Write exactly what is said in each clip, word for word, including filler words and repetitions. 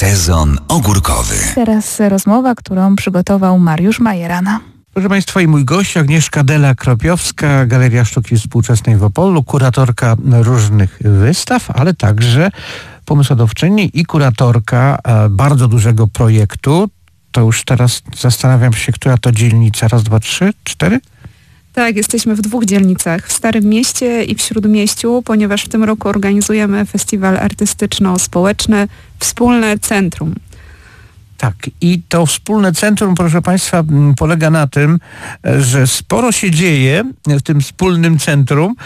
Sezon ogórkowy. Teraz rozmowa, którą przygotował Mariusz Majerana. Proszę Państwa, i mój gość Agnieszka Dela-Kropiowska, Galeria Sztuki Współczesnej w Opolu, kuratorka różnych wystaw, ale także pomysłodawczyni i kuratorka bardzo dużego projektu. To już teraz zastanawiam się, która to dzielnica. Raz, dwa, trzy, cztery? Tak, jesteśmy w dwóch dzielnicach, w Starym Mieście i w Śródmieściu, ponieważ w tym roku organizujemy festiwal artystyczno-społeczny Wspólne Centrum. Tak, i to wspólne centrum, proszę Państwa, polega na tym, że sporo się dzieje w tym wspólnym centrum,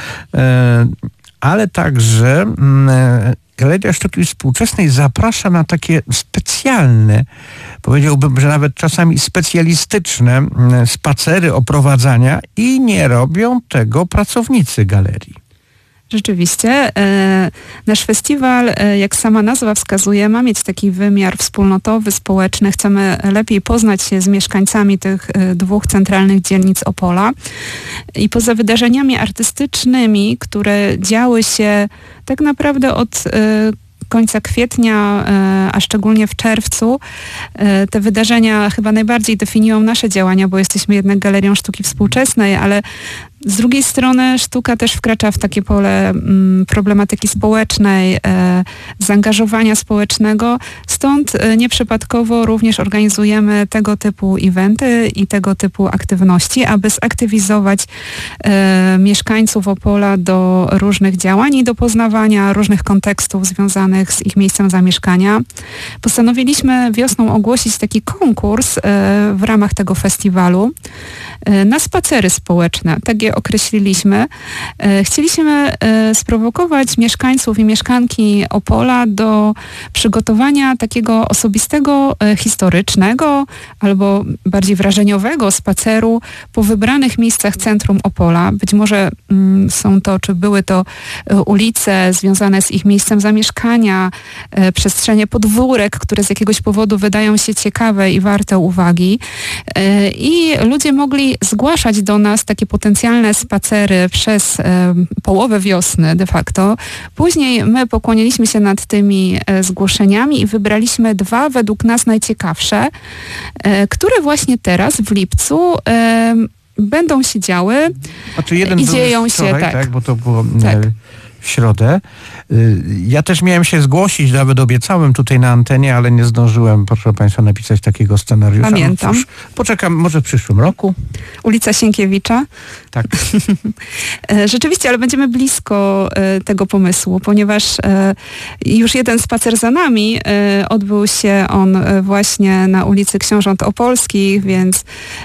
ale także Galeria Sztuki Współczesnej zaprasza na takie specjalne, powiedziałbym, że nawet czasami specjalistyczne spacery, oprowadzania i nie robią tego pracownicy galerii. Rzeczywiście. E, nasz festiwal, e, jak sama nazwa wskazuje, ma mieć taki wymiar wspólnotowy, społeczny. Chcemy lepiej poznać się z mieszkańcami tych e, dwóch centralnych dzielnic Opola. I poza wydarzeniami artystycznymi, które działy się tak naprawdę od e, końca kwietnia, a szczególnie w czerwcu, te wydarzenia chyba najbardziej definiują nasze działania, bo jesteśmy jednak Galerią Sztuki Współczesnej, ale z drugiej strony sztuka też wkracza w takie pole mm, problematyki społecznej, e, zaangażowania społecznego. Stąd e, nieprzypadkowo również organizujemy tego typu eventy i tego typu aktywności, aby zaktywizować e, mieszkańców Opola do różnych działań i do poznawania różnych kontekstów związanych z ich miejscem zamieszkania. Postanowiliśmy wiosną ogłosić taki konkurs e, w ramach tego festiwalu e, na spacery społeczne. Tak je określiliśmy. Chcieliśmy sprowokować mieszkańców i mieszkanki Opola do przygotowania takiego osobistego, historycznego albo bardziej wrażeniowego spaceru po wybranych miejscach centrum Opola. Być może mm, są to, czy były to ulice związane z ich miejscem zamieszkania, przestrzenie podwórek, które z jakiegoś powodu wydają się ciekawe i warte uwagi. I ludzie mogli zgłaszać do nas takie potencjalne spacery przez e, połowę wiosny de facto. Później my pokłoniliśmy się nad tymi e, zgłoszeniami i wybraliśmy dwa według nas najciekawsze, e, które właśnie teraz w lipcu e, będą się działy znaczy jeden i dzieją wczoraj, się, tak. tak, bo to było tak. e, w środę. Ja też miałem się zgłosić, nawet obiecałem tutaj na antenie, ale nie zdążyłem, proszę Państwa, napisać takiego scenariusza. Pamiętam. No cóż, poczekam, może w przyszłym roku. Ulica Sienkiewicza. Tak. Rzeczywiście, ale będziemy blisko tego pomysłu, ponieważ już jeden spacer za nami, odbył się on właśnie na ulicy Książąt Opolskich, więc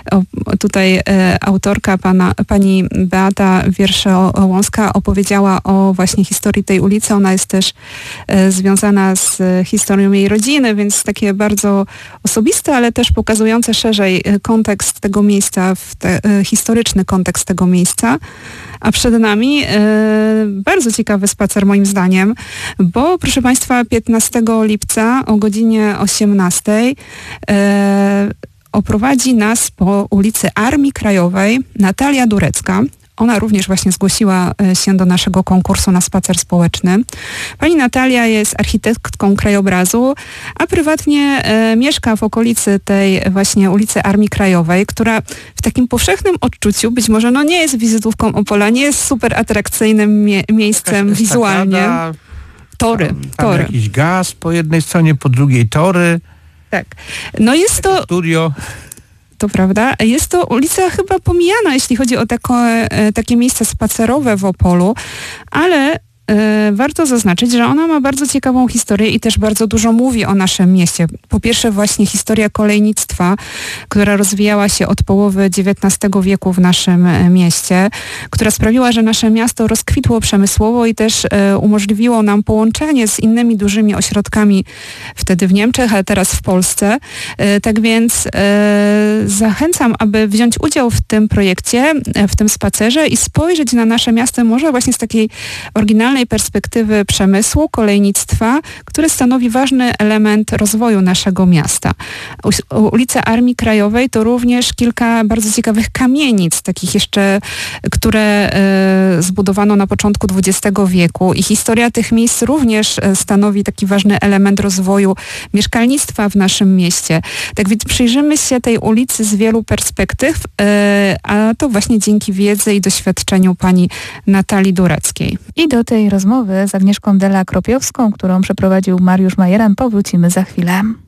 tutaj autorka, pana, pani Beata Wierszołąska opowiedziała o właśnie historii tej ulicy. Ona jest też e, związana z e, historią jej rodziny, więc takie bardzo osobiste, ale też pokazujące szerzej e, kontekst tego miejsca, w te, e, historyczny kontekst tego miejsca. A przed nami e, bardzo ciekawy spacer moim zdaniem, bo proszę Państwa, piętnastego lipca o godzinie osiemnastej e, oprowadzi nas po ulicy Armii Krajowej Natalia Durecka. Ona również właśnie zgłosiła się do naszego konkursu na spacer społeczny. Pani Natalia jest architektką krajobrazu, a prywatnie e, mieszka w okolicy tej właśnie ulicy Armii Krajowej, która w takim powszechnym odczuciu być może no nie jest wizytówką Opola, nie jest super atrakcyjnym mie- miejscem Jakaś wizualnie. estakada, Tory, tam, tam tory. jakiś gaz po jednej stronie, po drugiej tory. Tak. No jest to... Studio. To prawda. Jest to ulica chyba pomijana, jeśli chodzi o tako, takie miejsca spacerowe w Opolu, ale e, warto zaznaczyć, że ona ma bardzo ciekawą historię i też bardzo dużo mówi o naszym mieście. Po pierwsze właśnie historia kolejnictwa, która rozwijała się od połowy dziewiętnastego wieku w naszym mieście, która sprawiła, że nasze miasto rozkwitło przemysłowo i też e, umożliwiło nam połączenie z innymi dużymi ośrodkami wtedy w Niemczech, ale teraz w Polsce. E, tak więc e, zachęcam, aby wziąć udział w tym projekcie, w tym spacerze i spojrzeć na nasze miasto może właśnie z takiej oryginalnej globalnej perspektywy przemysłu, kolejnictwa, który stanowi ważny element rozwoju naszego miasta. Ulice Armii Krajowej to również kilka bardzo ciekawych kamienic, takich jeszcze, które zbudowano na początku dwudziestego wieku i historia tych miejsc również stanowi taki ważny element rozwoju mieszkalnictwa w naszym mieście. Tak więc przyjrzymy się tej ulicy z wielu perspektyw, a to właśnie dzięki wiedzy i doświadczeniu pani Natalii Dureckiej. I do tej rozmowy z Agnieszką Della-Kropiowską, którą przeprowadził Mariusz Majeran, powrócimy za chwilę.